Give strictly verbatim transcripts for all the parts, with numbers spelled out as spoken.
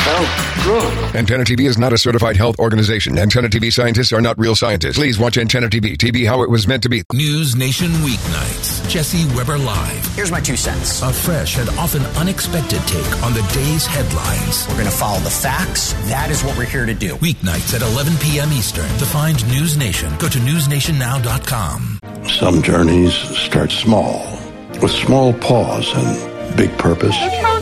Oh, good. Antenna T V is not a certified health organization. Antenna T V scientists are not real scientists. Please watch Antenna T V. T V how it was meant to be. News Nation weeknights. Jesse Weber Live. Here's my two cents. A fresh and often unexpected take on the day's headlines. We're going to follow the facts. That is what we're here to do. Weeknights at eleven p.m. Eastern. To find News Nation, go to news nation now dot com. Some journeys start small, with small paws and big purpose.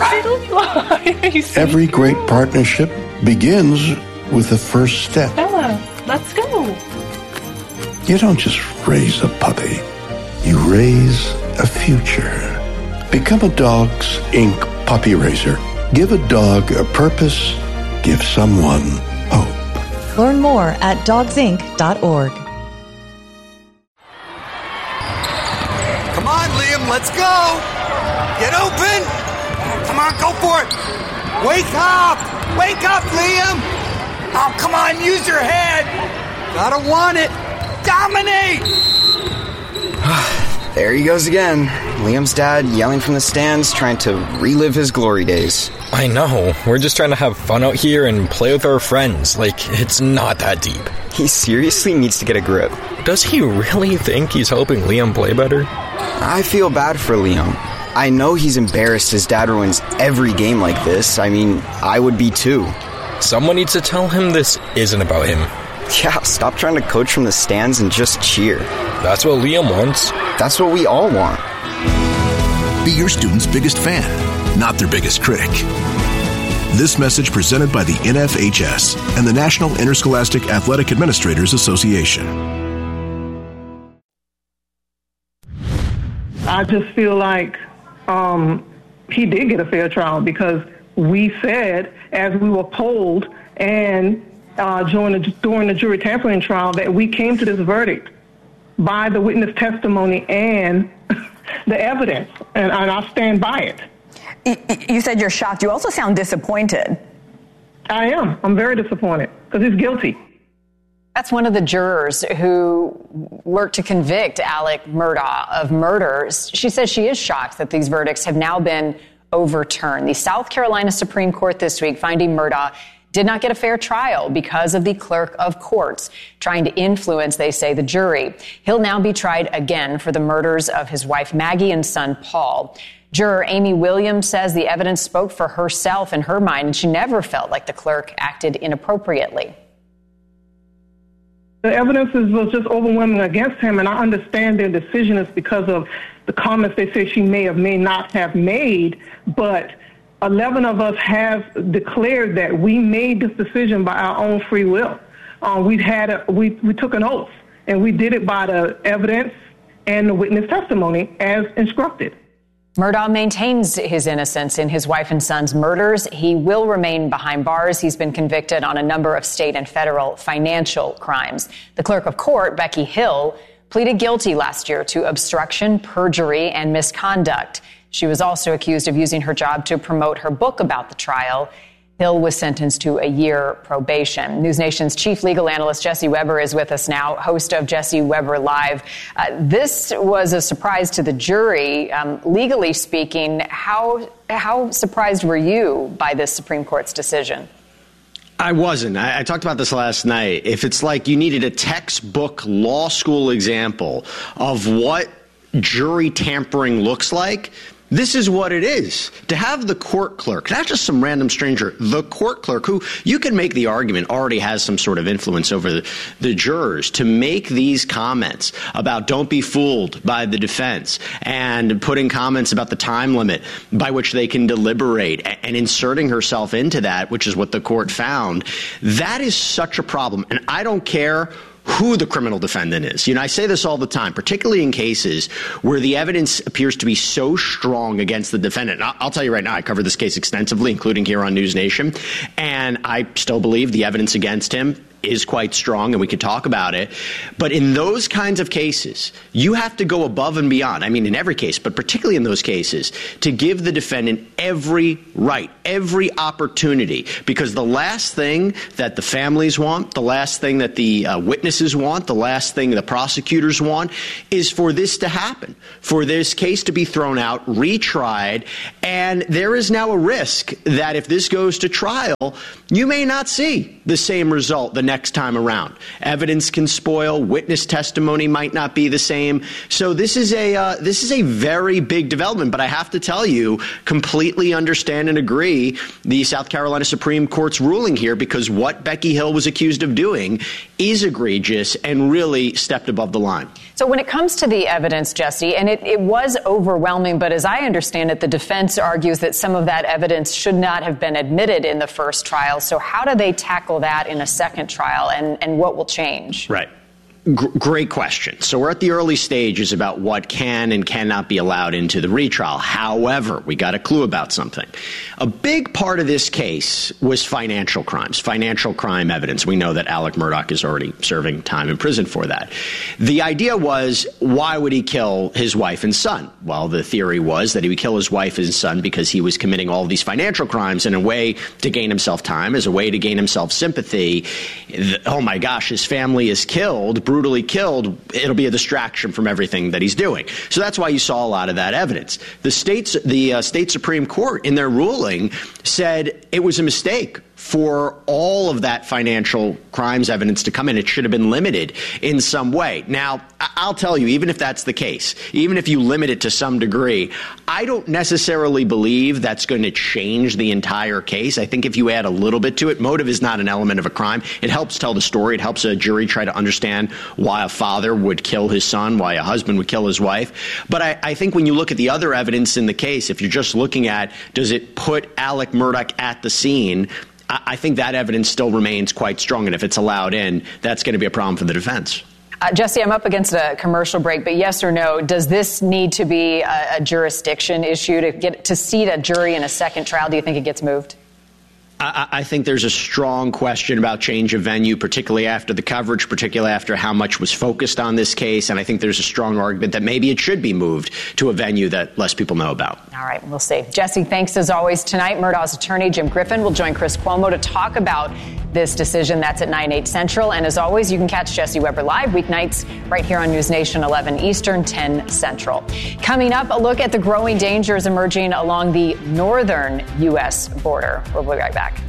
Every great partnership begins with the first step. Bella, let's go. You don't just raise a puppy. You raise a future. Become a Dogs Incorporated puppy raiser. Give a dog a purpose. Give someone hope. Learn more at dogs inc dot org. Come on, Liam, let's go. Get open. Come on, go for it. Wake up. Wake up, Liam. Oh, come on, use your head. Gotta want it. Dominate. There he goes again. Liam's dad yelling from the stands, trying to relive his glory days. I know. We're just trying to have fun out here and play with our friends. Like, it's not that deep. He seriously needs to get a grip. Does he really think he's helping Liam play better? I feel bad for Liam. I know he's embarrassed his dad ruins every game like this. I mean, I would be too. Someone needs to tell him this isn't about him. Yeah, stop trying to coach from the stands and just cheer. That's what Liam wants. That's what we all want. Be your student's biggest fan, not their biggest critic. This message presented by the N F H S and the National Interscholastic Athletic Administrators Association. I just feel like um, he did get a fair trial because we said, as we were polled and uh, during, the, during the jury tampering trial, that we came to this verdict by the witness testimony and the evidence, and, and I'll stand by it. You said you're shocked. You also sound disappointed. I am. I'm very disappointed because he's guilty. That's one of the jurors who worked to convict Alec Murdaugh of murder. She says she is shocked that these verdicts have now been overturned. The South Carolina Supreme Court this week finding Murdaugh did not get a fair trial because of the clerk of courts trying to influence, they say, the jury. He'll now be tried again for the murders of his wife Maggie and son Paul. Juror Amy Williams says the evidence spoke for herself in her mind, and she never felt like the clerk acted inappropriately. The evidence is, was just overwhelming against him, and I understand their decision is because of the comments they say she may have, may not have made, but eleven of us have declared that we made this decision by our own free will. Uh, we had a, we, we took an oath, and we did it by the evidence and the witness testimony as instructed. Murdaugh maintains his innocence in his wife and son's murders. He will remain behind bars. He's been convicted on a number of state and federal financial crimes. The clerk of court, Becky Hill, pleaded guilty last year to obstruction, perjury, and misconduct. She was also accused of using her job to promote her book about the trial. Hill was sentenced to a year probation. News Nation's chief legal analyst, Jesse Weber, is with us now, host of Jesse Weber Live. Uh, this was a surprise to the jury. Um, legally speaking, how how surprised were you by this Supreme Court's decision? I wasn't. I, I talked about this last night. If it's like you needed a textbook law school example of what jury tampering looks like, this is what it is. To have the court clerk, not just some random stranger, the court clerk, who you can make the argument already has some sort of influence over the, the jurors, to make these comments about don't be fooled by the defense and putting comments about the time limit by which they can deliberate and inserting herself into that, which is what the court found, that is such a problem. And I don't care who the criminal defendant is. You know, I say this all the time, particularly in cases where the evidence appears to be so strong against the defendant. And I'll tell you right now, I covered this case extensively, including here on News Nation, and I still believe the evidence against him is quite strong, and we could talk about it. But in those kinds of cases, you have to go above and beyond. I mean, in every case, but particularly in those cases, to give the defendant every right, every opportunity, because the last thing that the families want, the last thing that the uh, witnesses want, the last thing the prosecutors want is for this to happen, for this case to be thrown out, retried, and there is now a risk that if this goes to trial, you may not see the same result the next time around. Evidence can spoil, witness testimony might not be the same. So this is a uh, this is a very big development. But I have to tell you, completely understand and agree the South Carolina Supreme Court's ruling here, because what Becky Hill was accused of doing is egregious and really stepped above the line. So when it comes to the evidence, Jesse, and it, it was overwhelming, but as I understand it, the defense argues that some of that evidence should not have been admitted in the first trial. So how do they tackle that in a second trial, and, and what will change? Right. G- great question. So we're at the early stages about what can and cannot be allowed into the retrial. However, we got a clue about something. A big part of this case was financial crimes, financial crime evidence. We know that Alec Murdaugh is already serving time in prison for that. The idea was, why would he kill his wife and son? Well, the theory was that he would kill his wife and son because he was committing all of these financial crimes in a way to gain himself time, as a way to gain himself sympathy. Oh my gosh, his family is killed, brutally killed. It'll be a distraction from everything that he's doing. So that's why you saw a lot of that evidence. The state's, the uh, state Supreme Court, in their ruling, said it was a mistake for all of that financial crimes evidence to come in. It should have been limited in some way. Now, I'll tell you, even if that's the case, even if you limit it to some degree, I don't necessarily believe that's going to change the entire case. I think if you add a little bit to it, motive is not an element of a crime. It helps tell the story. It helps a jury try to understand why a father would kill his son, why a husband would kill his wife. But I, I think when you look at the other evidence in the case, if you're just looking at, does it put Alec Murdaugh at the scene, I think that evidence still remains quite strong, and if it's allowed in, that's going to be a problem for the defense. Uh, Jesse, I'm up against a commercial break, but yes or no, does this need to be a, a jurisdiction issue to get to seat a jury in a second trial? Do you think it gets moved? I, I think there's a strong question about change of venue, particularly after the coverage, particularly after how much was focused on this case. And I think there's a strong argument that maybe it should be moved to a venue that less people know about. All right, we'll see. Jesse, thanks as always. Tonight, Murdaugh's attorney, Jim Griffin, will join Chris Cuomo to talk about this decision. That's at nine, eight Central. And as always, you can catch Jesse Weber live weeknights right here on News Nation, eleven Eastern, ten Central. Coming up, a look at the growing dangers emerging along the northern U S border. We'll be right back.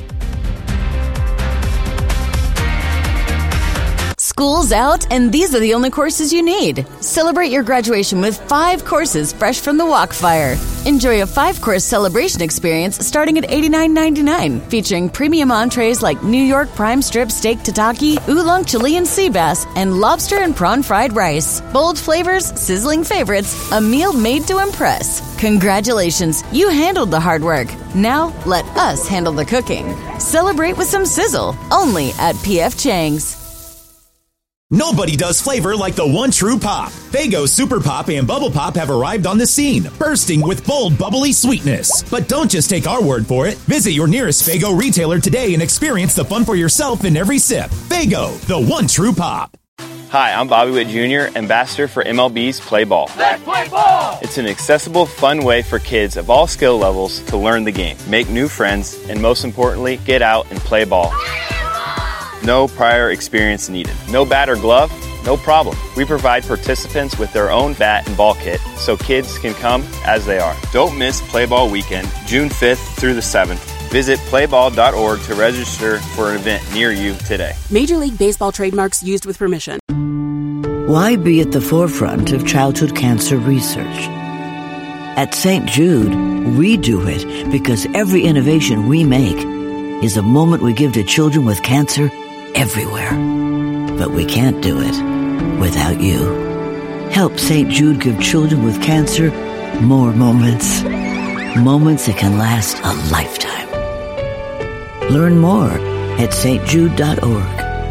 School's out, and these are the only courses you need. Celebrate your graduation with five courses fresh from the Walkfire. Enjoy a five-course celebration experience starting at eighty-nine ninety-nine, featuring premium entrees like New York prime strip steak tataki, oolong Chilean sea bass, and lobster and prawn fried rice. Bold flavors, sizzling favorites, a meal made to impress. Congratulations, you handled the hard work. Now, let us handle the cooking. Celebrate with some sizzle, only at P F Chang's. Nobody does flavor like the one true pop. Faygo Super Pop and Bubble Pop have arrived on the scene, bursting with bold, bubbly sweetness. But don't just take our word for it. Visit your nearest Faygo retailer today and experience the fun for yourself in every sip. Faygo, the one true pop. Hi, I'm Bobby Witt Junior, ambassador for M L B's Play Ball. Let's play ball! It's an accessible, fun way for kids of all skill levels to learn the game, make new friends, and most importantly, get out and play ball. No prior experience needed. No bat or glove? No problem. We provide participants with their own bat and ball kit so kids can come as they are. Don't miss Play Ball Weekend, June fifth through the seventh. Visit play ball dot org to register for an event near you today. Major League Baseball trademarks used with permission. Why be at the forefront of childhood cancer research? At Saint Jude, we do it because every innovation we make is a moment we give to children with cancer everywhere. But we can't do it without you. Help Saint Jude give children with cancer more moments. Moments that can last a lifetime. Learn more at s t jude dot org.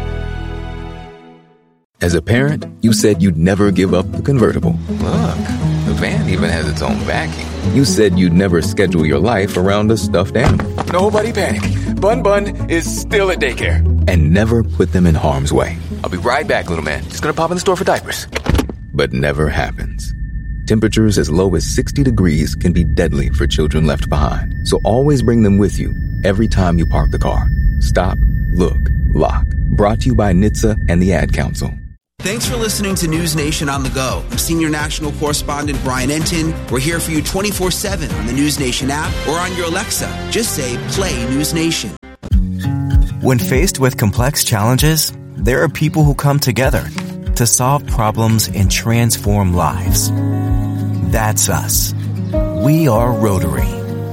As a parent, you said you'd never give up the convertible. Look, the van even has its own backing. You said you'd never schedule your life around a stuffed animal. Nobody panic. Bun Bun is still at daycare. and never put them in harm's way. I'll be right back, little man. Just gonna pop in the store for diapers. But never happens. Temperatures as low as sixty degrees can be deadly for children left behind. So always bring them with you every time you park the car. Stop, look, lock. Brought to you by N H T S A and the Ad Council. Thanks for listening to News Nation on the Go. I'm Senior National Correspondent Brian Entin. We're here for you twenty-four seven on the News Nation app or on your Alexa. Just say, play News Nation. When faced with complex challenges, there are people who come together to solve problems and transform lives. That's us. We are Rotary.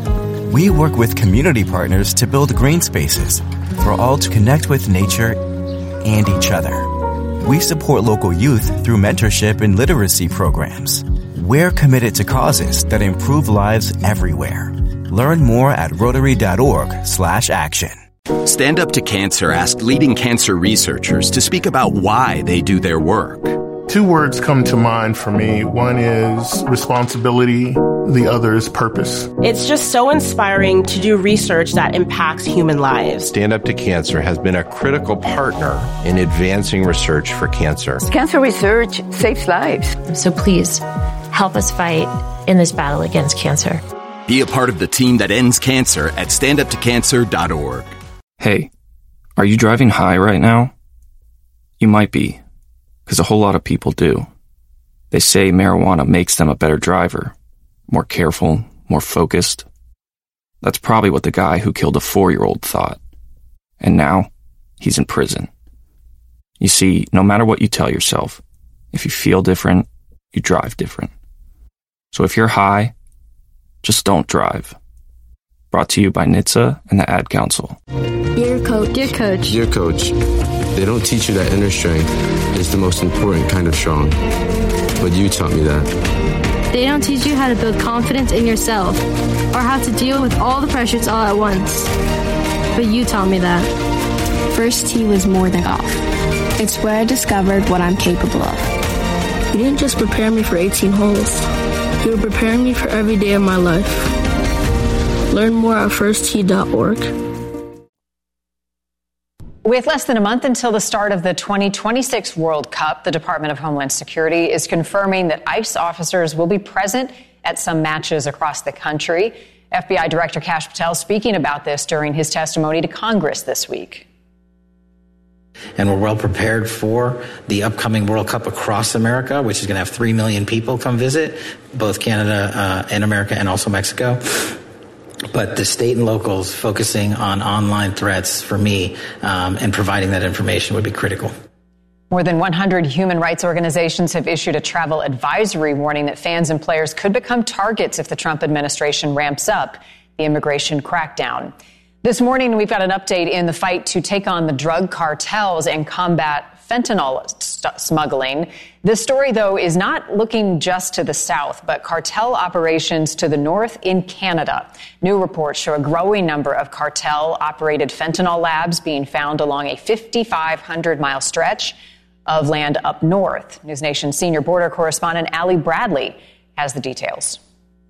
We work with community partners to build green spaces for all to connect with nature and each other. We support local youth through mentorship and literacy programs. We're committed to causes that improve lives everywhere. Learn more at rotary.org slash action. Stand Up to Cancer asked leading cancer researchers to speak about why they do their work. Two words come to mind for me. One is responsibility. The other is purpose. It's just so inspiring to do research that impacts human lives. Stand Up to Cancer has been a critical partner in advancing research for cancer. Cancer research saves lives. So please help us fight in this battle against cancer. Be a part of the team that ends cancer at stand up to cancer dot org. Hey, are you driving high right now? You might be, because a whole lot of people do. They say marijuana makes them a better driver, more careful, more focused. That's probably what the guy who killed a four-year-old thought. And now, he's in prison. You see, no matter what you tell yourself, if you feel different, you drive different. So if you're high, just don't drive. Brought to you by N H T S A and the Ad Council. Dear Coach. Dear Coach. Dear Coach, they don't teach you that inner strength is the most important kind of strong. But you taught me that. They don't teach you how to build confidence in yourself or how to deal with all the pressures all at once. But you taught me that. First tee was more than golf. It's where I discovered what I'm capable of. You didn't just prepare me for eighteen holes. You were preparing me for every day of my life. Learn more at first tee dot org. With less than a month until the start of the twenty twenty-six World Cup, the Department of Homeland Security is confirming that ICE officers will be present at some matches across the country. F B I Director Kash Patel speaking about this during his testimony to Congress this week. And we're well prepared for the upcoming World Cup across America, which is going to have three million people come visit, both Canada uh, and America and also Mexico. But the state and locals focusing on online threats for me um, and providing that information would be critical. More than one hundred human rights organizations have issued a travel advisory warning that fans and players could become targets if the Trump administration ramps up the immigration crackdown. This morning, we've got an update in the fight to take on the drug cartels and combat fentanyl st- smuggling. This story, though, is not looking just to the south, but cartel operations to the north in Canada. New reports show a growing number of cartel-operated fentanyl labs being found along a fifty-five hundred mile stretch of land up north. News Nation senior border correspondent Allie Bradley has the details.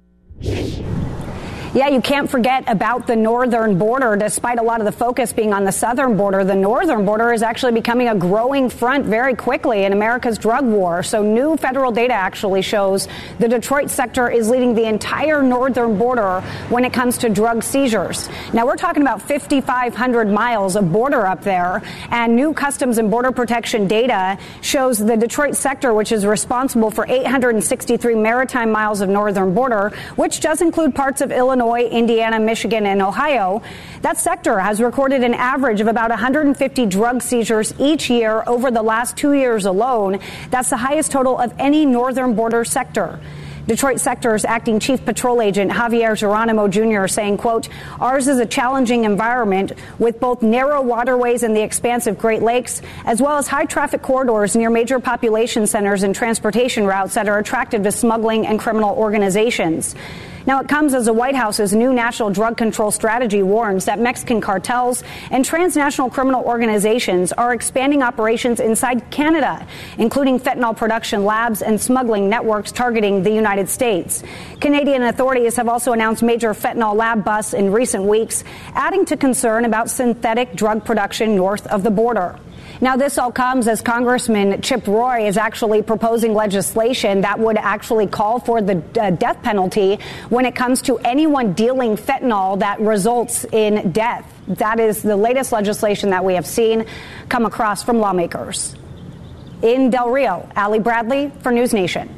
Yeah, you can't forget about the northern border. Despite a lot of the focus being on the southern border, the northern border is actually becoming a growing front very quickly in America's drug war. So new federal data actually shows the Detroit sector is leading the entire northern border when it comes to drug seizures. Now, we're talking about fifty-five hundred miles of border up there, and new Customs and Border Protection data shows the Detroit sector, which is responsible for eight hundred sixty-three maritime miles of northern border, which does include parts of Illinois, Indiana, Michigan, and Ohio. That sector has recorded an average of about one hundred fifty drug seizures each year over the last two years alone. That's the highest total of any northern border sector. Detroit Sector's acting chief patrol agent Javier Geronimo Junior saying, quote, ours is a challenging environment with both narrow waterways in the expansive Great Lakes, as well as high traffic corridors near major population centers and transportation routes that are attractive to smuggling and criminal organizations. Now, it comes as the White House's new national drug control strategy warns that Mexican cartels and transnational criminal organizations are expanding operations inside Canada, including fentanyl production labs and smuggling networks targeting the United States. Canadian authorities have also announced major fentanyl lab busts in recent weeks, adding to concern about synthetic drug production north of the border. Now, this all comes as Congressman Chip Roy is actually proposing legislation that would actually call for the uh, death penalty when it comes to anyone dealing fentanyl that results in death. That is the latest legislation that we have seen come across from lawmakers. In Del Rio, Allie Bradley for News Nation.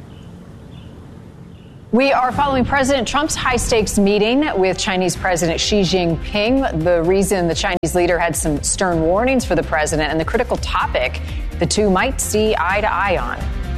We are following President Trump's high-stakes meeting with Chinese President Xi Jinping. The reason the Chinese leader had some stern warnings for the president and the critical topic the two might see eye to eye on.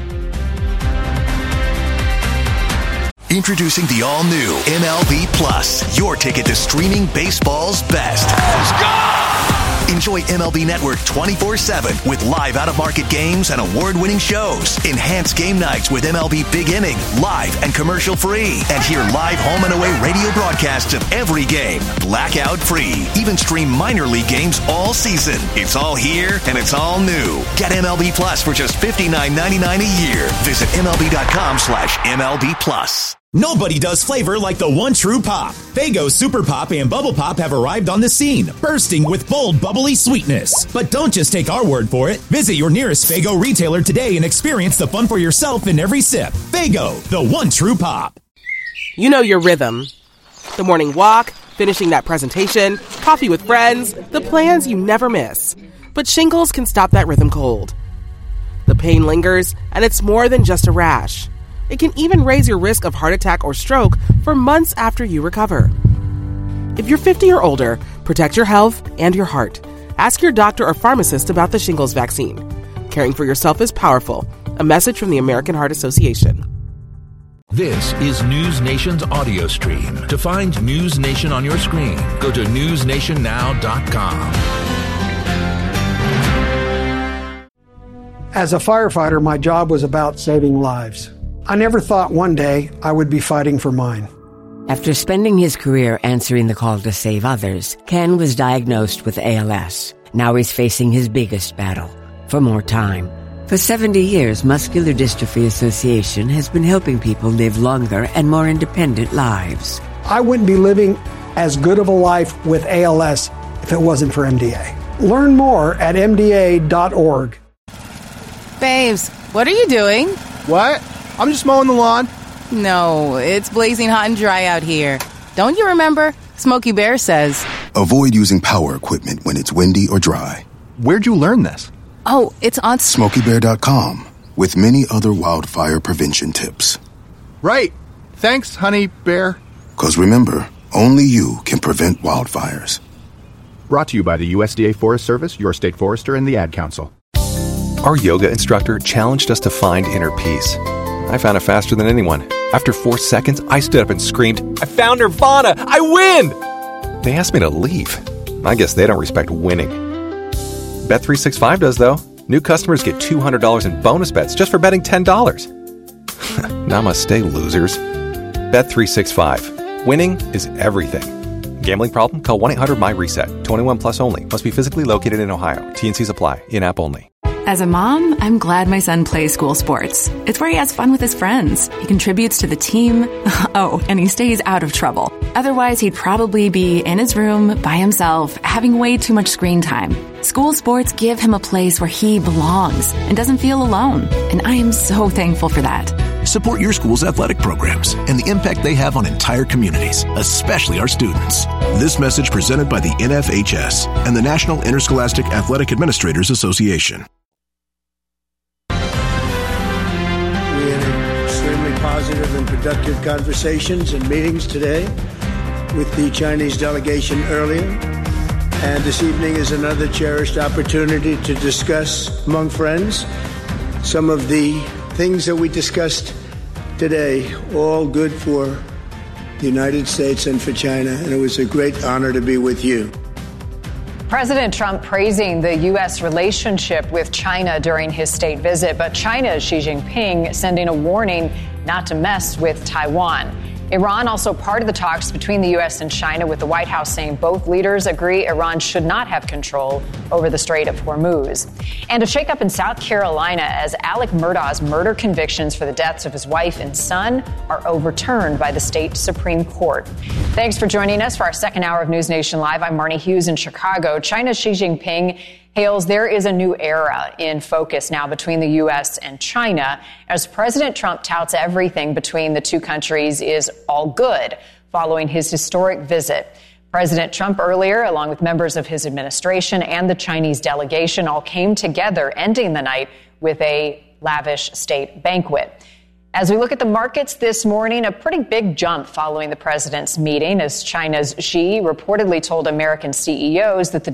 Introducing the all-new M L B Plus, your ticket to streaming baseball's best. Let's go! Enjoy M L B Network twenty-four seven with live out-of-market games and award-winning shows. Enhance game nights with M L B Big Inning, live and commercial-free. And hear live home and away radio broadcasts of every game, blackout-free. Even stream minor league games all season. It's all here, and it's all new. Get M L B Plus for just fifty-nine ninety-nine a year. Visit MLB.com slash MLB Plus. Nobody does flavor like the one true pop. Faygo Super Pop and Bubble Pop have arrived on the scene, bursting with bold, bubbly sweetness. But don't just take our word for it. Visit your nearest Faygo retailer today and experience the fun for yourself in every sip. Faygo, the one true pop. You know your rhythm. The morning walk, finishing that presentation, coffee with friends, the plans you never miss. But shingles can stop that rhythm cold. The pain lingers, and it's more than just a rash. It can even raise your risk of heart attack or stroke for months after you recover. If you're fifty or older, protect your health and your heart. Ask your doctor or pharmacist about the shingles vaccine. Caring for yourself is powerful. A message from the American Heart Association. This is News Nation's audio stream. To find News Nation on your screen, go to news nation now dot com. As a firefighter, my job was about saving lives. I never thought one day I would be fighting for mine. After spending his career answering the call to save others, Ken was diagnosed with A L S. Now he's facing his biggest battle, for more time. For seventy years, Muscular Dystrophy Association has been helping people live longer and more independent lives. I wouldn't be living as good of a life with A L S if it wasn't for M D A. Learn more at M D A dot org. Babes, what are you doing? What? I'm just mowing the lawn. No, it's blazing hot and dry out here. Don't you remember? Smokey Bear says, avoid using power equipment when it's windy or dry. Where'd you learn this? Oh, it's on Smokey Bear dot com with many other wildfire prevention tips. Right. Thanks, honey bear. Because remember, only you can prevent wildfires. Brought to you by the U S D A Forest Service, your state forester, and the Ad Council. Our yoga instructor challenged us to find inner peace. I found it faster than anyone. After four seconds, I stood up and screamed, I found Nirvana! I win! They asked me to leave. I guess they don't respect winning. Bet three sixty-five does, though. New customers get two hundred dollars in bonus bets just for betting ten dollars. Namaste, losers. Bet three sixty-five. Winning is everything. Gambling problem? Call one eight hundred my reset. twenty-one plus only. Must be physically located in Ohio. T N Cs apply. In-app only. As a mom, I'm glad my son plays school sports. It's where he has fun with his friends. He contributes to the team. Oh, and he stays out of trouble. Otherwise, he'd probably be in his room by himself, having way too much screen time. School sports give him a place where he belongs and doesn't feel alone. And I am so thankful for that. Support your school's athletic programs and the impact they have on entire communities, especially our students. This message presented by the N F H S and the National Interscholastic Athletic Administrators Association. Positive and productive conversations and meetings today with the Chinese delegation earlier. And this evening is another cherished opportunity to discuss among friends some of the things that we discussed today, all good for the United States and for China. And it was a great honor to be with you. President Trump praising the U S relationship with China during his state visit, but China's Xi Jinping sending a warning not to mess with Taiwan. Iran also part of the talks between the U S and China, with the White House saying both leaders agree Iran should not have control over the Strait of Hormuz. And a shakeup in South Carolina as Alec Murdaugh's murder convictions for the deaths of his wife and son are overturned by the state Supreme Court. Thanks for joining us for our second hour of News Nation Live. I'm Marnie Hughes in Chicago. China's Xi Jinping hails there is a new era in focus now between the U S and China, as President Trump touts everything between the two countries is all good following his historic visit. President Trump earlier, along with members of his administration and the Chinese delegation, all came together, ending the night with a lavish state banquet. As we look at the markets this morning, a pretty big jump following the president's meeting, as China's Xi reportedly told American C E Os that the